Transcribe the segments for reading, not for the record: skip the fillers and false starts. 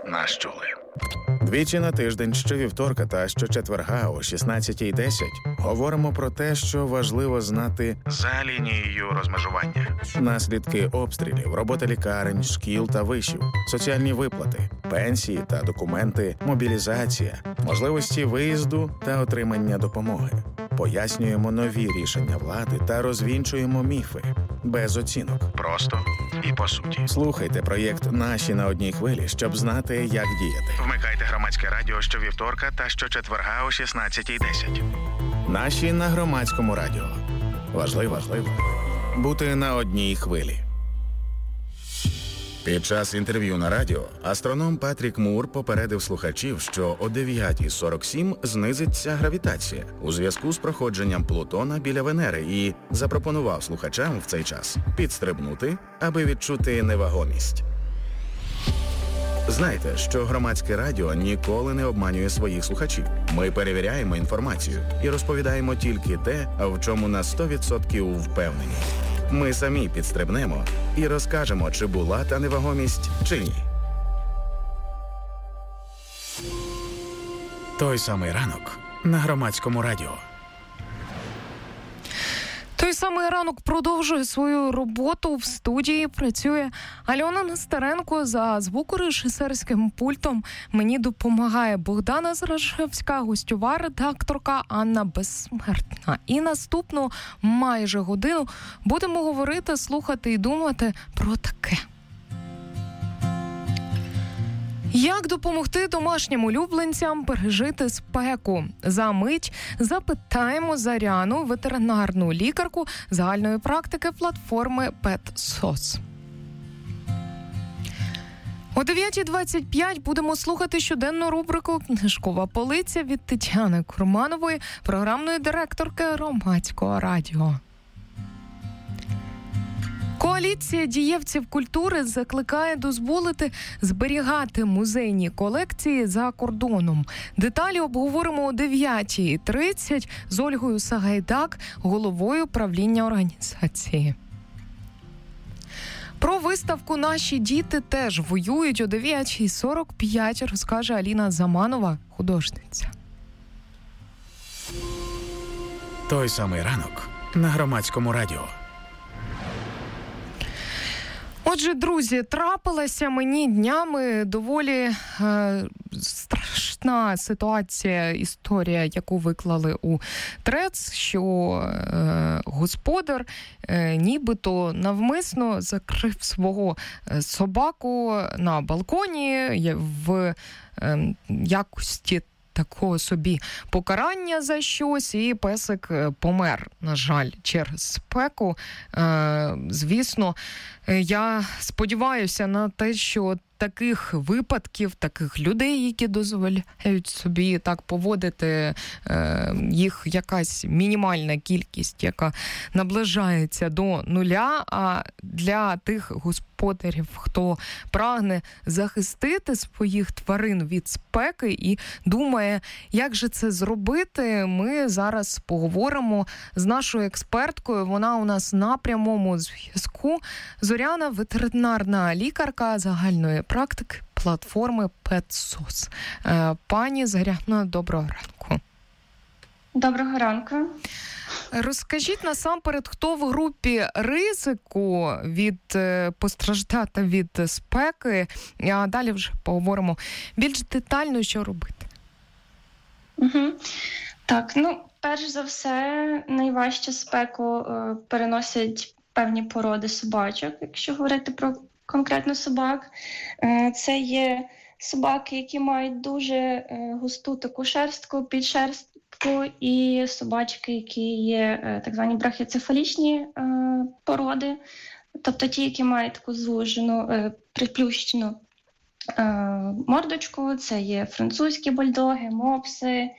нас чули. Двічі на тиждень, щовівторка та щочетверга о 16:10 говоримо про те, що важливо знати за лінією розмежування. Наслідки обстрілів, робота лікарень, шкіл та вишів, соціальні виплати, пенсії та документи, мобілізація, можливості виїзду та отримання допомоги. Пояснюємо нові рішення влади та розвінчуємо міфи. Без оцінок. Просто і по суті. Слухайте проєкт «Наші на одній хвилі», щоб знати, як діяти. Вмикайте громадське радіо щовівторка та щочетверга о 16:10. Наші на громадському радіо. Важливо бути на одній хвилі. Під час інтерв'ю на радіо астроном Патрік Мур попередив слухачів, що о 9:47 знизиться гравітація у зв'язку з проходженням Плутона біля Венери і запропонував слухачам в цей час підстрибнути, аби відчути невагомість. Знайте, що громадське радіо ніколи не обманює своїх слухачів. Ми перевіряємо інформацію і розповідаємо тільки те, в чому на 100% впевнені. Ми самі підстрибнемо і розкажемо, чи була та невагомість, чи ні. Той самий ранок на громадському радіо. Той самий ранок продовжує свою роботу. В студії працює Альона Нестеренко. За звукорежисерським пультом мені допомагає Богдана Зрашевська, гостьова редакторка Анна Безсмертна. І наступну майже годину будемо говорити, слухати і думати про таке. Як допомогти домашнім улюбленцям пережити спеку? За мить запитаємо Заряну, ветеринарну лікарку загальної практики платформи PetSOS. О 9:25 будемо слухати щоденну рубрику «Книжкова полиця» від Тетяни Курманової, програмної директорки Громадського радіо. Коаліція дієвців культури закликає дозволити зберігати музейні колекції за кордоном. Деталі обговоримо о 9:30 з Ольгою Сагайдак, головою правління організації. Про виставку «Наші діти теж воюють» о 9:45 розкаже Аліна Заманова, художниця. Той самий ранок на громадському радіо. Отже, друзі, трапилася мені днями доволі страшна ситуація, історія, яку виклали у Трец, що господар нібито навмисно закрив свого собаку на балконі в якості такого собі покарання за щось, і песик помер, на жаль, через спеку. Звісно, я сподіваюся на те, що таких випадків, таких людей, які дозволяють собі так поводити, їх якась мінімальна кількість, яка наближається до нуля, а для тих господарів, хто прагне захистити своїх тварин від спеки і думає, як же це зробити, ми зараз поговоримо з нашою експерткою. Вона у нас на прямому зв'язку. Зоряна, ветеринарна лікарка загальної практики платформи PetSOS. Пані Зоряна, доброго ранку. Доброго ранку. Розкажіть насамперед, хто в групі ризику від постраждати від спеки, а далі вже поговоримо більш детально, що робити. Угу. Так, перш за все, найважче спеку переносять певні породи собачок, якщо говорити про конкретно собак. Це є собаки, які мають дуже густу таку шерстку, підшерстку, і собачки, які є так звані брахіоцефалічні породи, тобто ті, які мають таку звужену, приплющену мордочку. Це є французькі бульдоги, мопси,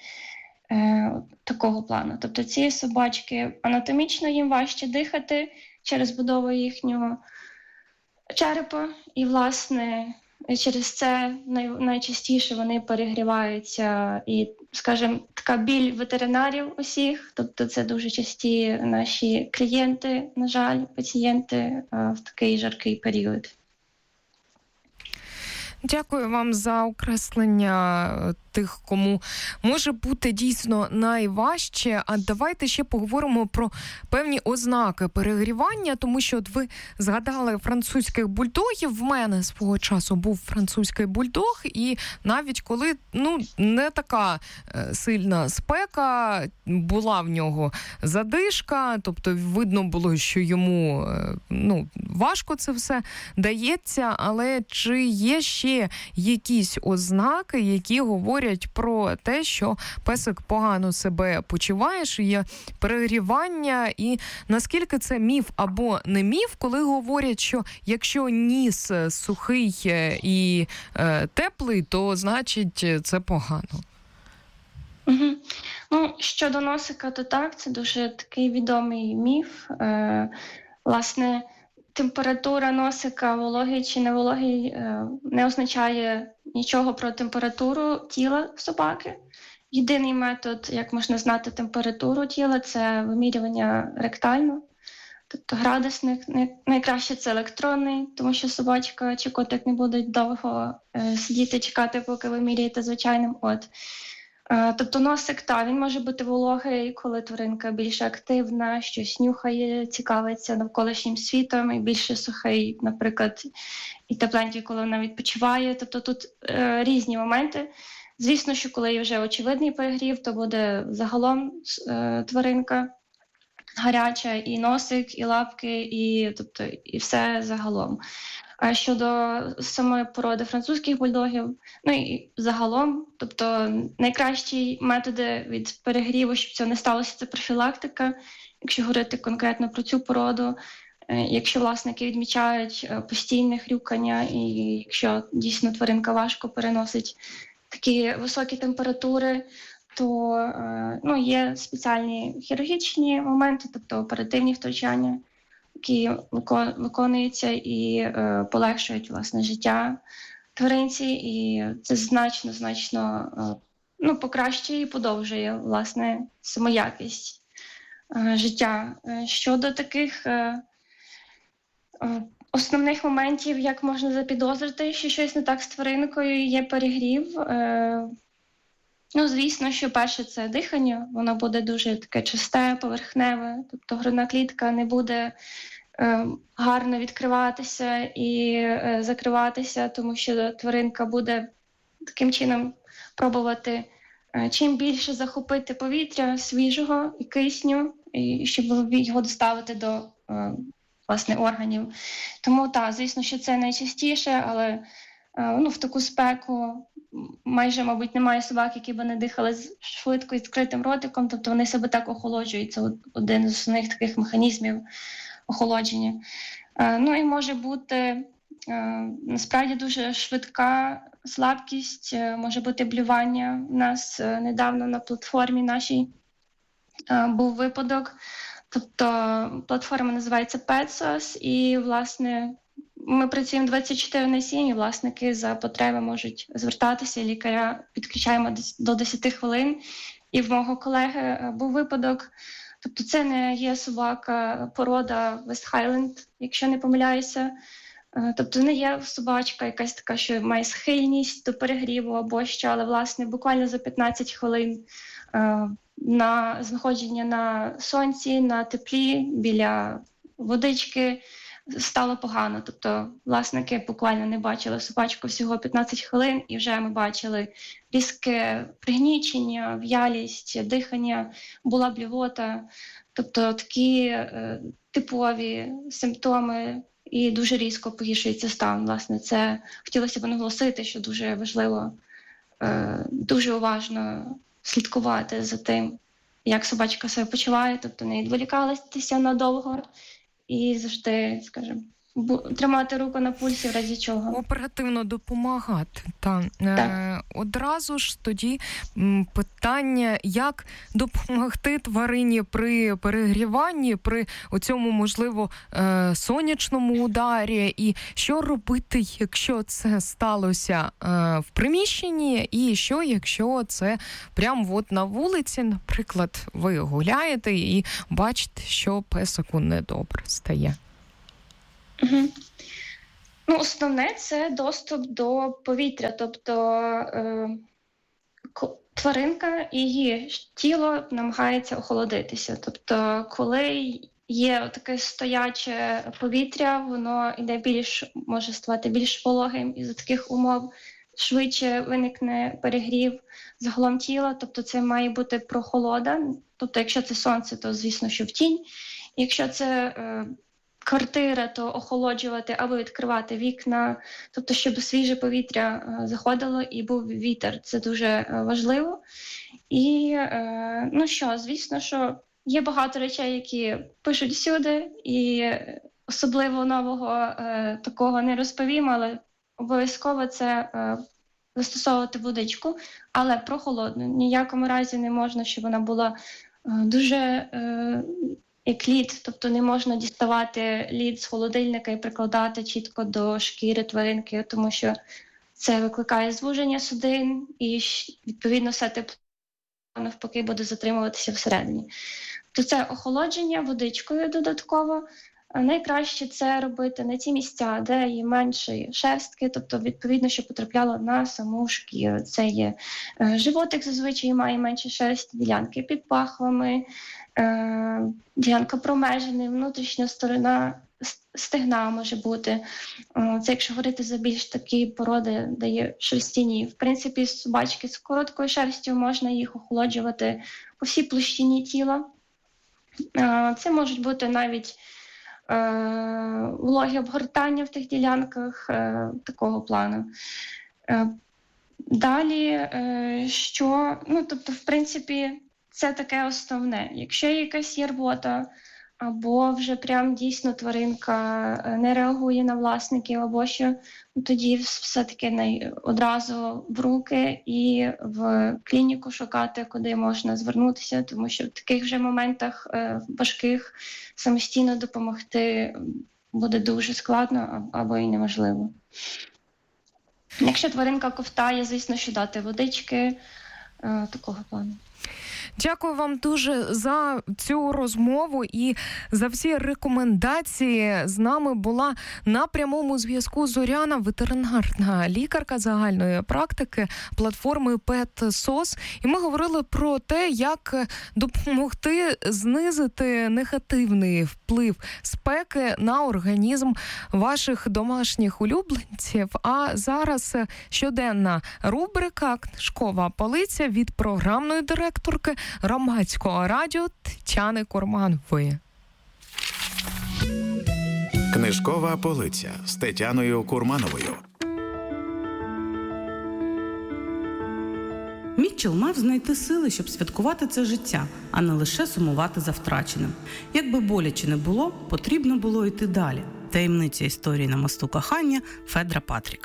такого плану. Тобто ці собачки анатомічно їм важче дихати через будову їхнього черепа, і, власне, через це найчастіше вони перегріваються. І, скажімо, така біль ветеринарів усіх, тобто це дуже часті наші клієнти, на жаль, пацієнти в такий жаркий період. Дякую вам за окреслення тих, кому може бути дійсно найважче. А давайте ще поговоримо про певні ознаки перегрівання, тому що от ви згадали французьких бульдогів. В мене свого часу був французький бульдог, і навіть коли не така сильна спека, була в нього задишка, тобто видно було, що йому важко це все дається, але чи є ще якісь ознаки, які говорять про те, що песик погано себе почуває, що є перегрівання, і наскільки це міф або не міф, коли говорять, що якщо ніс сухий і теплий, то значить це погано? Угу. Щодо носика, то так, це дуже такий відомий міф. Власне, температура носика, вологий чи невологий, не означає нічого про температуру тіла собаки. Єдиний метод, як можна знати температуру тіла, це вимірювання ректально. Тобто градусник, найкраще це електронний, тому що собачка чи котик не будуть довго сидіти, чекати, поки ви міряєте звичайним. Тобто носик, він може бути вологий, коли тваринка більш активна, щось нюхає, цікавиться навколишнім світом, і більше сухий, наприклад, і тепленький, коли вона відпочиває. Тобто тут різні моменти. Звісно, що коли є вже очевидний перегрів, то буде загалом тваринка гаряча, і носик, і лапки, і все загалом. А щодо самої породи французьких бульдогів, і загалом, тобто найкращі методи від перегріву, щоб цього не сталося, це профілактика, якщо говорити конкретно про цю породу. Якщо власники відмічають постійне хрюкання, і якщо дійсно тваринка важко переносить такі високі температури, то є спеціальні хірургічні моменти, тобто оперативні втручання, які виконуються і полегшують, власне, життя тваринці, і це значно покращує і подовжує, власне, самоякість життя. Щодо таких основних моментів, як можна запідозрити, що щось не так з тваринкою, є перегрів. Звісно, що перше – це дихання, воно буде дуже таке часте, поверхневе, тобто грудна клітка не буде гарно відкриватися і закриватися, тому що тваринка буде таким чином пробувати чим більше захопити повітря свіжого і кисню, і щоб його доставити до власне органів. Тому звісно, що це найчастіше, але в таку спеку майже, мабуть, немає собак, які б не дихали швидко і відкритим ротиком, тобто вони себе так охолоджують. Це один з основних таких механізмів охолодження. І може бути насправді дуже швидка слабкість, може бути блювання. У нас недавно на платформі нашій був випадок. Тобто платформа називається PetSauce, і, власне, ми працюємо 24/7, і власники за потреби можуть звертатися, лікаря підключаємо до 10 хвилин. І в мого колеги був випадок, тобто це не є собака, порода West Highland, якщо не помиляюся. Тобто не є собачка якась така, що має схильність до перегріву або що, але, власне, буквально за 15 хвилин на знаходження на сонці, на теплі, біля водички стало погано. Тобто власники буквально не бачили собачку всього 15 хвилин, і вже ми бачили різке пригнічення, в'ялість, дихання, була блювота. Тобто такі типові симптоми, і дуже різко погіршується стан. Власне, це хотілося б наголосити, що дуже важливо дуже уважно слідкувати за тим, як собачка себе почуває, тобто не відволікалися надовго і завжди, скажімо, тримати руку на пульсі в разі чого. Оперативно допомагати. Так. Одразу ж тоді питання, як допомогти тварині при перегріванні, при оцьому, можливо, сонячному ударі, і що робити, якщо це сталося в приміщенні, і що, якщо це прямо от на вулиці, наприклад, ви гуляєте і бачите, що песику недобре стає. Угу. Основне – це доступ до повітря, тобто тваринка і її тіло намагається охолодитися. Тобто, коли є таке стояче повітря, воно йде може ставати більш вологим, і за таких умов швидше виникне перегрів загалом тіла. Тобто це має бути прохолода. Тобто, якщо це сонце, то звісно, що в тінь. Якщо це квартира, то охолоджувати або відкривати вікна, тобто, щоб свіже повітря заходило і був вітер. Це дуже важливо. І, звісно, що є багато речей, які пишуть всюди, і особливо нового такого не розповім, але обов'язково це застосовувати водичку, але прохолодну. Ніякому разі не можна, щоб вона була дуже як лід, тобто не можна діставати лід з холодильника і прикладати чітко до шкіри тваринки, тому що це викликає звуження судин і, відповідно, все тепло навпаки буде затримуватися всередині. То це охолодження водичкою додатково. Найкраще це робити на ті місця, де є менше шерстки, тобто, відповідно, що потрапляло на саму шкіру. Це є животик, зазвичай має менше шерсті, ділянки під пахвами, ділянка промежини, внутрішня сторона стегна може бути. Це якщо говорити за більш такі породи, де є шерстяні. В принципі, собачки з короткою шерстю можна їх охолоджувати по всій площині тіла. Це можуть бути навіть вологі обгортання в тих ділянках такого плану. Далі, тобто, в принципі, це таке основне. Якщо якась є рвота, або вже прям дійсно тваринка не реагує на власників, або що, тоді все-таки одразу в руки і в клініку шукати, куди можна звернутися, тому що в таких вже моментах важких самостійно допомогти буде дуже складно або і неможливо. Якщо тваринка ковтає, звісно, що дати водички такого плану. Дякую вам дуже за цю розмову і за всі рекомендації. З нами була на прямому зв'язку Зоряна, ветеринарна лікарка загальної практики платформи PetSOS. І ми говорили про те, як допомогти знизити негативний вплив спеки на організм ваших домашніх улюбленців. А зараз щоденна рубрика «Книжкова полиця» від програмної директорки Громадського радіо Тетяни Курманової. Книжкова полиця з Тетяною Курмановою. Мітчелл мав знайти сили, щоб святкувати це життя, а не лише сумувати за втраченим. Якби боляче не було, потрібно було йти далі. Таємниця історії на мосту кохання Федра Патрік.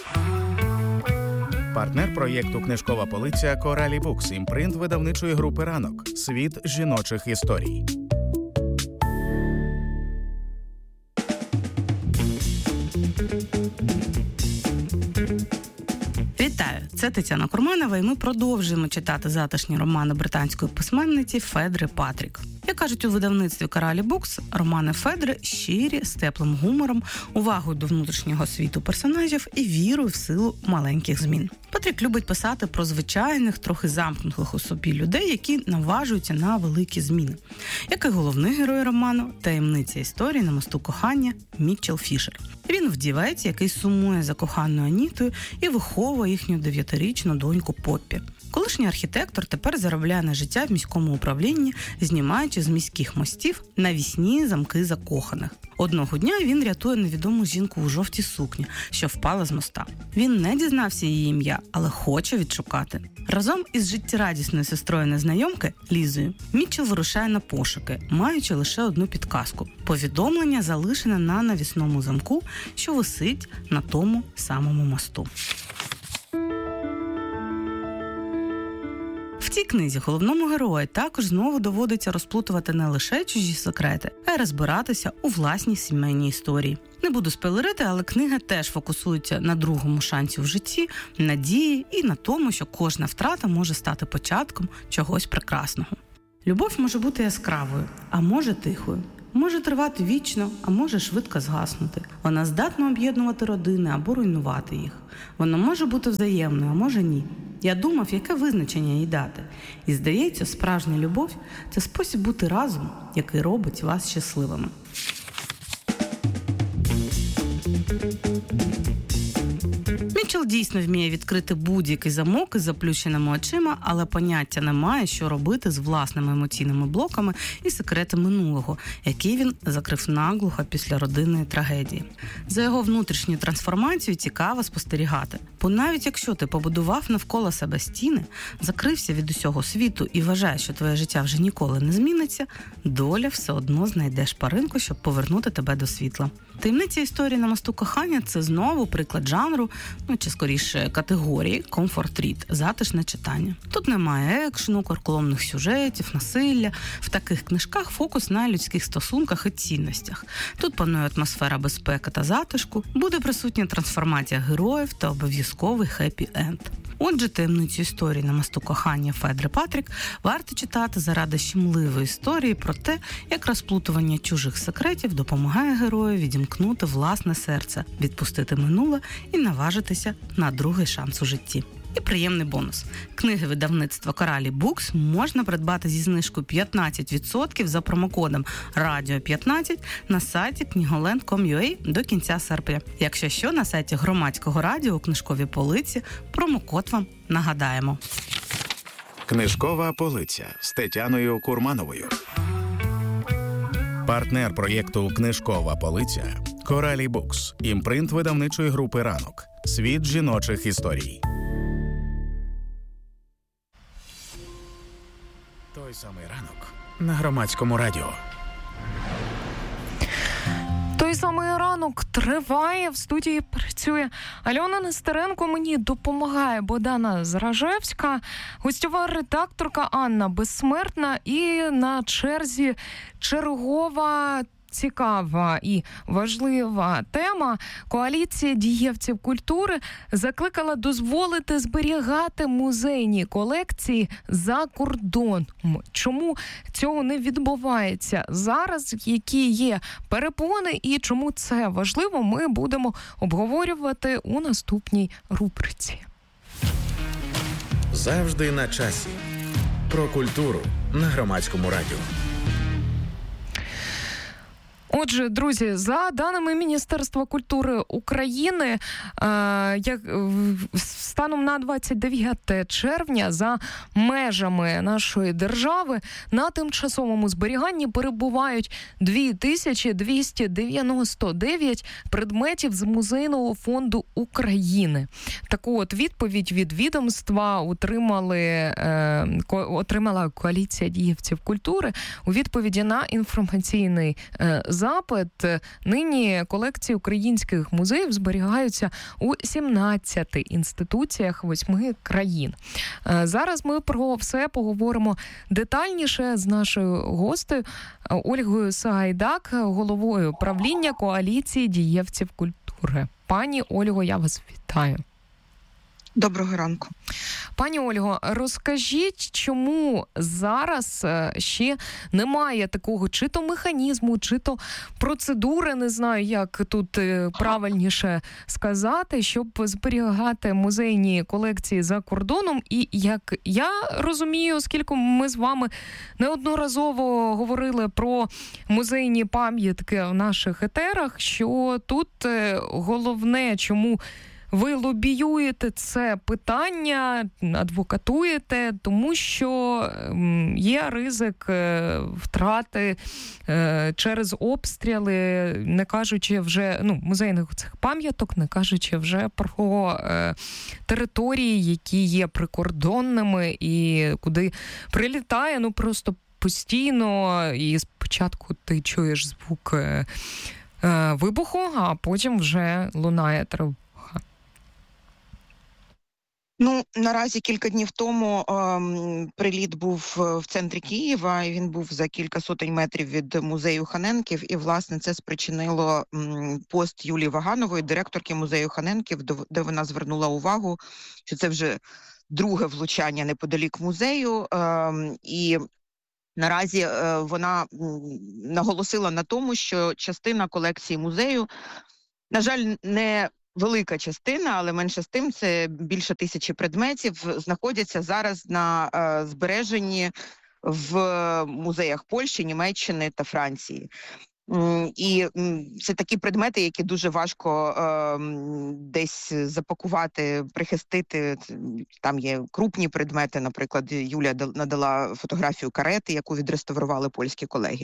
Партнер проєкту «Книжкова полиця» Коралі Букс, імпринт видавничої групи «Ранок». Світ жіночих історій. Вітаю! Це Тетяна Курманова, і ми продовжуємо читати затишні романи британської письменниці Федри Патрік. Як кажуть у видавництві Коралі Букс, романи Федри щирі, з теплим гумором, увагою до внутрішнього світу персонажів і вірою в силу маленьких змін. Патрік любить писати про звичайних, трохи замкнутих у собі людей, які наважуються на великі зміни. Як і головний герой роману «Таємниця історії на мосту кохання» Мітчелл Фішер. Він вдівець, який сумує за коханою Анітою і виховує їхню 9-річну доньку Поппі. Колишній архітектор тепер заробляє на життя в міському управлінні, знімаючи з міських мостів навісні замки закоханих. Одного дня він рятує невідому жінку у жовтій сукні, що впала з моста. Він не дізнався її ім'я, але хоче відшукати. Разом із життєрадісною сестрою незнайомки Лізою Мітчелл вирушає на пошуки, маючи лише одну підказку – повідомлення, залишене на навісному замку, що висить на тому самому мосту. В цій книзі головному герою також знову доводиться розплутувати не лише чужі секрети, а й розбиратися у власній сімейній історії. Не буду спойлерити, але книга теж фокусується на другому шансі в житті, надії і на тому, що кожна втрата може стати початком чогось прекрасного. Любов може бути яскравою, а може тихою. Може тривати вічно, а може швидко згаснути. Вона здатна об'єднувати родини або руйнувати їх. Вона може бути взаємною, а може ні. Я думав, яке визначення їй дати. І здається, справжня любов – це спосіб бути разом, який робить вас щасливими. Мітчелл дійсно вміє відкрити будь-який замок із заплющеними очима, але поняття не має, що робити з власними емоційними блоками і секретами минулого, які він закрив наглухо після родинної трагедії. За його внутрішню трансформацію цікаво спостерігати. Бо навіть якщо ти побудував навколо себе стіни, закрився від усього світу і вважаєш, що твоє життя вже ніколи не зміниться, доля все одно знайде шпаринку, щоб повернути тебе до світла. Таємниця історії на мосту кохання – це знову приклад жанру, чи скоріше категорії комфорт-рід, затишне читання. Тут немає екшену, карколомних сюжетів, насилля. В таких книжках фокус на людських стосунках і цінностях. Тут панує атмосфера безпеки та затишку, буде присутня трансформація героїв та обов'язковий хеппі-енд. Отже, таємницю історії на мосту кохання Федри Патрік варто читати заради щемливої історії про те, як розплутування чужих секретів допомагає герою відімкнути власне серце, відпустити минуле і наважитися на другий шанс у житті. І приємний бонус. Книги видавництва Коралі Букс можна придбати зі знижкою 15% за промокодом RADIO15 на сайті knigoland.com.ua до кінця серпня. Якщо що, на сайті Громадського радіо у книжковій полиці промокод вам нагадаємо. Книжкова полиця з Тетяною Курмановою. Партнер проєкту «Книжкова полиця» – Коралі Букс, імпринт видавничої групи «Ранок». Світ жіночих історій. Той самий ранок на Громадському радіо. Той самий ранок триває, в студії працює Альона Нестеренко, мені допомагає Богдана Зражевська, гостьова редакторка Анна Безсмертна і на черзі чергова цікава і важлива тема. Коаліція дієвців культури закликала дозволити зберігати музейні колекції за кордоном. Чому цього не відбувається зараз, які є перепони і чому це важливо, ми будемо обговорювати у наступній рубриці. Завжди на часі. Про культуру на Громадському радіо. Отже, друзі, за даними Міністерства культури України, станом на 29 червня за межами нашої держави на тимчасовому зберіганні перебувають 2299 предметів з Музейного фонду України. Таку от відповідь від відомства отримала коаліція дієвців культури у відповіді на інформаційний запит. Нині колекції українських музеїв зберігаються у 17 інституціях 8 країн. Зараз ми про все поговоримо детальніше з нашою гостею Ольгою Сагайдак, головою правління коаліції дієвців культури. Пані Ольго, я вас вітаю. Доброго ранку. Пані Ольго, розкажіть, чому зараз ще немає такого чи то механізму, чи то процедури, не знаю, як тут правильніше сказати, щоб зберігати музейні колекції за кордоном. І як я розумію, оскільки ми з вами неодноразово говорили про музейні пам'ятки в наших етерах, що тут головне, чому ви лобіюєте це питання, адвокатуєте, тому що є ризик втрати через обстріли, не кажучи вже, музейних цих пам'яток, не кажучи вже про території, які є прикордонними і куди прилітає, просто постійно, і спочатку ти чуєш звук вибуху, а потім вже лунає тривога. Наразі кілька днів тому приліт був в центрі Києва, і він був за кілька сотень метрів від музею Ханенків, і, власне, це спричинило пост Юлії Ваганової, директорки музею Ханенків, де вона звернула увагу, що це вже друге влучання неподалік музею, і Наразі вона наголосила на тому, що частина колекції музею, на жаль, не велика частина, але менше з тим, це більше 1000 предметів, знаходяться зараз на збереженні в музеях Польщі, Німеччини та Франції. І це такі предмети, які дуже важко десь запакувати, прихистити. Там є крупні предмети, наприклад, Юлія надала фотографію карети, яку відреставрували польські колеги.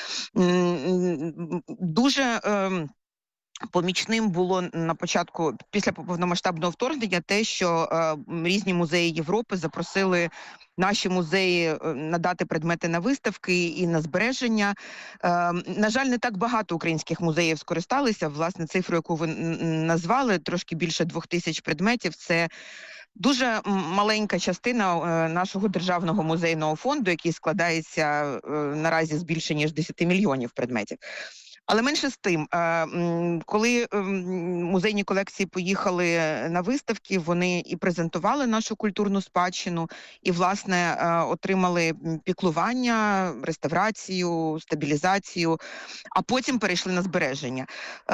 Дуже помічним було на початку, після повномасштабного вторгнення, те, що різні музеї Європи запросили наші музеї надати предмети на виставки і на збереження. На жаль, не так багато українських музеїв скористалися. Власне, цифру, яку ви назвали, трошки більше 2000 предметів, це дуже маленька частина нашого державного музейного фонду, який складається наразі з більше ніж 10 мільйонів предметів. Але менше з тим, коли музейні колекції поїхали на виставки, вони і презентували нашу культурну спадщину, і, власне, отримали піклування, реставрацію, стабілізацію, а потім перейшли на збереження.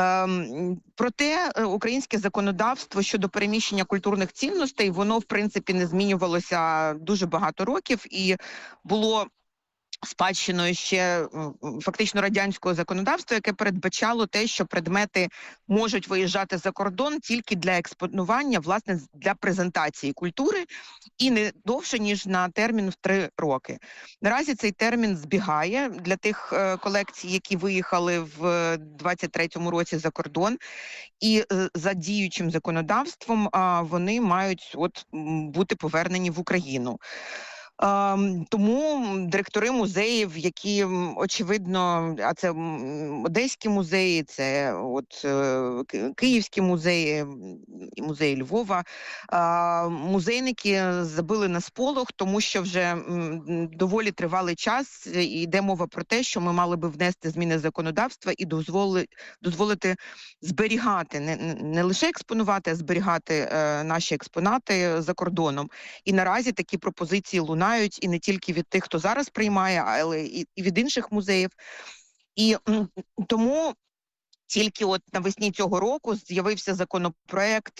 Проте українське законодавство щодо переміщення культурних цінностей, воно, в принципі, не змінювалося дуже багато років, і було спадщиною ще фактично радянського законодавства, яке передбачало те, що предмети можуть виїжджати за кордон тільки для експонування, власне, для презентації культури, і не довше, ніж на термін в 3 роки. Наразі цей термін збігає для тих колекцій, які виїхали в 23-му році за кордон, і за діючим законодавством вони мають бути повернені в Україну. Тому директори музеїв, які, очевидно, а це Одеські музеї, це Київські музеї, музей Львова, музейники забили на сполох, тому що вже доволі тривалий час йде мова про те, що ми мали би внести зміни законодавства і дозволити зберігати, не лише експонувати, а зберігати наші експонати за кордоном. І наразі такі пропозиції лунають, і не тільки від тих, хто зараз приймає, але і від інших музеїв. І тому тільки навесні цього року з'явився законопроект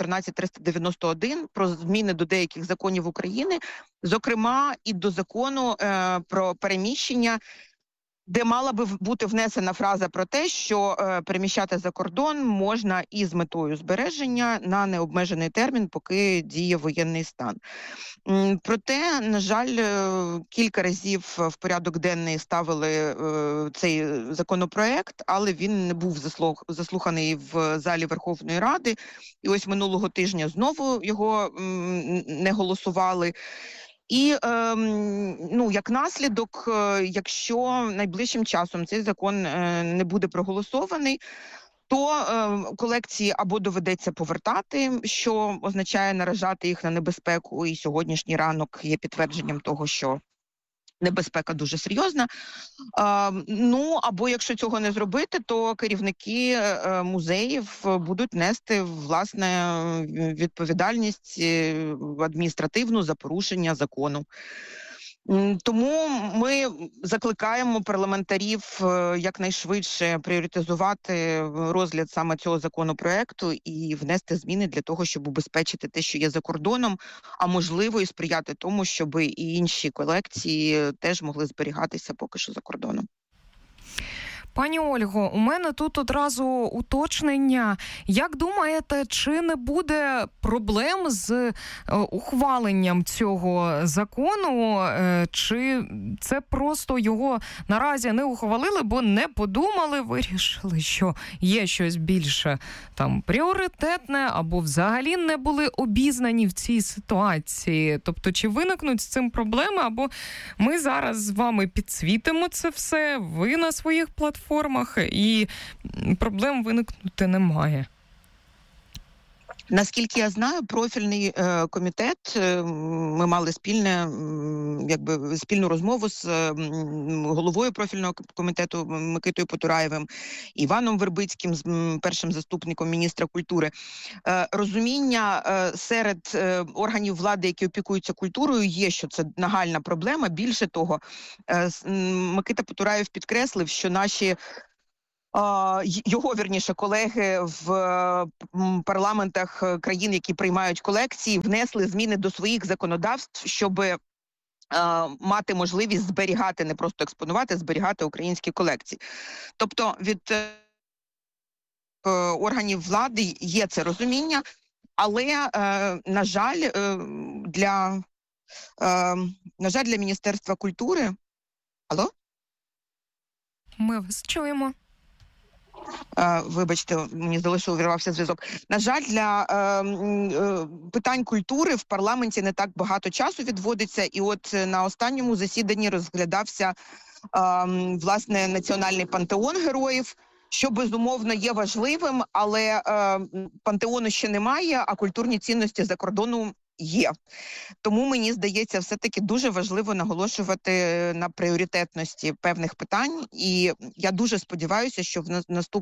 14391 про зміни до деяких законів України, зокрема і до закону про переміщення, де мала би бути внесена фраза про те, що переміщати за кордон можна і з метою збереження на необмежений термін, поки діє воєнний стан. Проте, на жаль, кілька разів в порядок денний ставили цей законопроект, але він не був заслуханий в залі Верховної Ради. І ось минулого тижня знову його не голосували. І, як наслідок, якщо найближчим часом цей закон не буде проголосований, то колекції або доведеться повертати, що означає наражати їх на небезпеку, і сьогоднішній ранок є підтвердженням того, що небезпека дуже серйозна. Або якщо цього не зробити, то керівники музеїв будуть нести, власне, відповідальність адміністративну за порушення закону. Тому ми закликаємо парламентарів якнайшвидше пріоритезувати розгляд саме цього законопроекту і внести зміни для того, щоб убезпечити те, що є за кордоном, а можливо і сприяти тому, щоб і інші колекції теж могли зберігатися поки що за кордоном. Пані Ольго, у мене тут одразу уточнення. Як думаєте, чи не буде проблем з ухваленням цього закону? Чи це просто його наразі не ухвалили, бо не подумали, вирішили, що є щось більше там пріоритетне, або взагалі не були обізнані в цій ситуації? Тобто, чи виникнуть з цим проблеми, або ми зараз з вами підсвітимо це все, ви на своїх платформах, і проблем виникнути немає? Наскільки я знаю, профільний комітет, ми мали спільну розмову з головою профільного комітету Микитою Потураєвим, Іваном Вербицьким, з першим заступником міністра культури. Розуміння серед органів влади, які опікуються культурою, є, що це нагальна проблема. Більше того, Микита Потураєв підкреслив, що його, вірніше, колеги в парламентах країн, які приймають колекції, внесли зміни до своїх законодавств, щоб мати можливість зберігати, не просто експонувати, зберігати українські колекції. Тобто від органів влади є це розуміння, але, на жаль, для Міністерства культури... Алло? Ми вас чуємо. Вибачте, мені здалося, що увірвався зв'язок. На жаль, для питань культури в парламенті не так багато часу відводиться, і от на останньому засіданні розглядався, власне, національний пантеон героїв, що, безумовно, є важливим, але пантеону ще немає, а культурні цінності за кордоном є. Тому, мені здається, все-таки дуже важливо наголошувати на пріоритетності певних питань. І я дуже сподіваюся, що в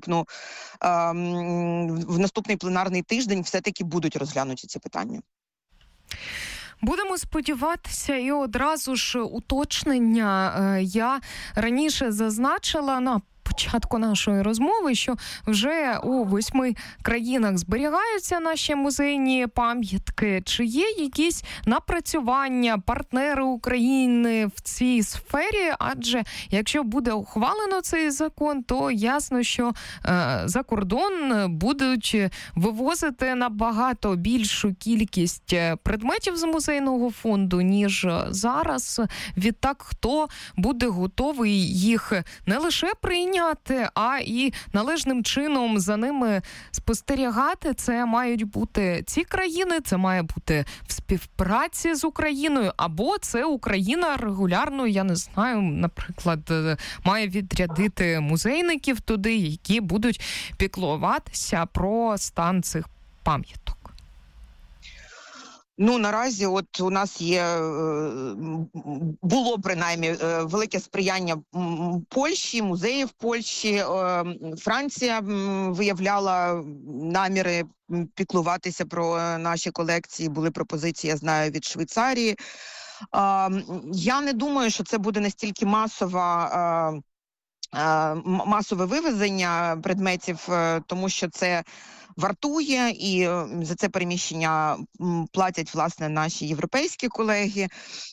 наступний пленарний тиждень все-таки будуть розглянуті ці питання. Будемо сподіватися, і одразу ж уточнення. Я раніше зазначила на початку нашої розмови, що вже у 8 країнах зберігаються наші музейні пам'ятки. Чи є якісь напрацювання, партнери України в цій сфері? Адже якщо буде ухвалено цей закон, то ясно, що за кордон будуть вивозити набагато більшу кількість предметів з музейного фонду, ніж зараз. Відтак, хто буде готовий їх не лише прийняти, а і належним чином за ними спостерігати? Це мають бути ці країни, це має бути в співпраці з Україною, або це Україна регулярно, я не знаю, наприклад, має відрядити музейників туди, які будуть піклуватися про стан цих пам'яток. Ну, наразі от у нас було принаймні велике сприяння Польщі, музеїв Польщі. Франція виявляла наміри піклуватися про наші колекції. Були пропозиції, я знаю, від Швейцарії. Я не думаю, що це буде настільки масове вивезення предметів, тому що це вартує, і за це переміщення платять, власне, наші європейські колеги.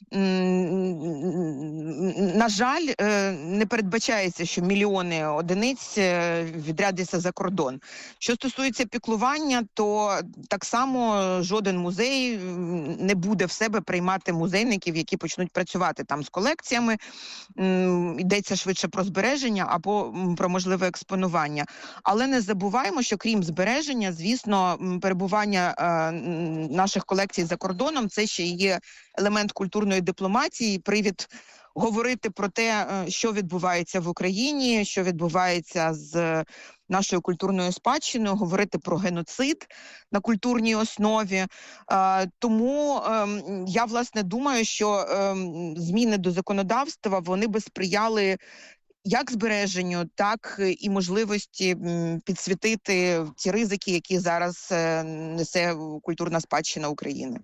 На жаль, не передбачається, що мільйони одиниць відрядяться за кордон. Що стосується піклування, то так само жоден музей не буде в себе приймати музейників, які почнуть працювати там з колекціями. Йдеться швидше про збереження або про можливе експонування. Але не забуваємо, що крім збереження, звісно, перебування наших колекцій за кордоном – це ще є елемент культурної дипломатії, привід говорити про те, що відбувається в Україні, що відбувається з нашою культурною спадщиною, говорити про геноцид на культурній основі. Тому я, власне, думаю, що зміни до законодавства, вони би сприяли як збереженню, так і можливості підсвітити ті ризики, які зараз несе культурна спадщина України.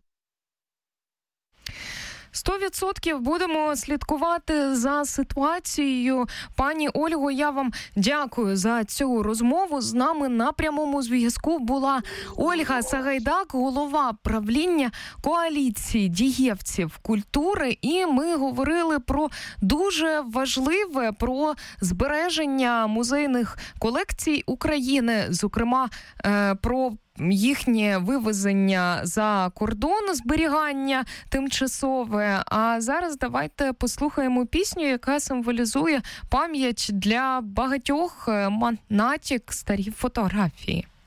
100% будемо слідкувати за ситуацією. Пані Ольго, я вам дякую за цю розмову. З нами на прямому зв'язку була Ольга Сагайдак, голова правління коаліції дієвців культури. І ми говорили про дуже важливе, про збереження музейних колекцій України, зокрема про їхнє вивезення за кордон, зберігання тимчасове. А зараз давайте послухаємо пісню, яка символізує пам'ять для багатьох, натяк, старі фотографії.